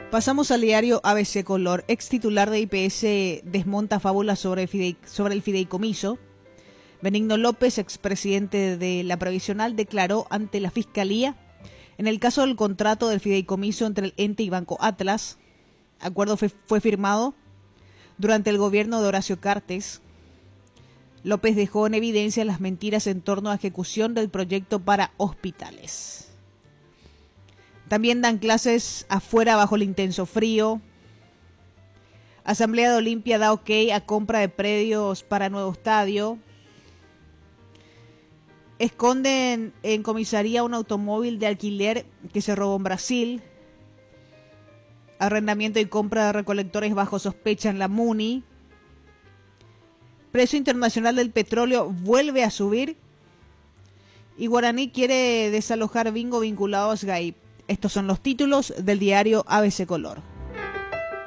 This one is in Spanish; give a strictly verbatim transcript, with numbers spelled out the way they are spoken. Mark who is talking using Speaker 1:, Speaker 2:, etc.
Speaker 1: Pasamos al diario A B C Color. Ex titular de I P S desmonta fábulas sobre, fidei- sobre el fideicomiso. Benigno López, expresidente de la Provisional, declaró ante la Fiscalía en el caso del contrato del fideicomiso entre el ente y Banco Atlas. Acuerdo fue, fue firmado durante el gobierno de Horacio Cartes. López dejó en evidencia las mentiras en torno a la ejecución del proyecto para hospitales. También dan clases afuera bajo el intenso frío. Asamblea de Olimpia da ok a compra de predios para nuevo estadio. Esconden en comisaría un automóvil de alquiler que se robó en Brasil. Arrendamiento y compra de recolectores bajo sospecha en la Muni. Precio internacional del petróleo vuelve a subir. Y Guaraní quiere desalojar bingo vinculado a S G A I. Estos son los títulos del diario A B C Color.